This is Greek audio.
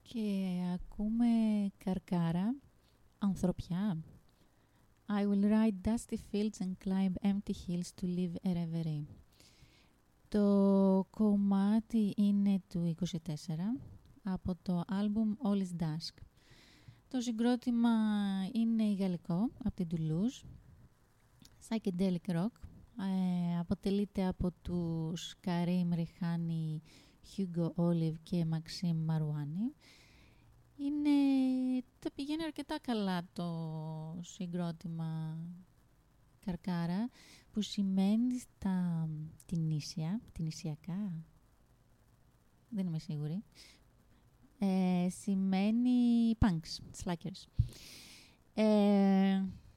Και ακούμε Καρκάρα, Ανθρωπιά. I will ride dusty fields and climb empty hills to live a reverie. Το κομμάτι είναι του 24 από το άλμπουμ All is Dusk. Το συγκρότημα είναι γαλλικό από την Toulouse, psychedelic rock. Αποτελείται από τους Karim Rihani, Hugo Olive και Maxime Marouani. Τα πηγαίνει αρκετά καλά το συγκρότημα Καρκάρα, που σημαίνει στα τινησιακά, δεν είμαι σίγουρη, σημαίνει punks, slackers.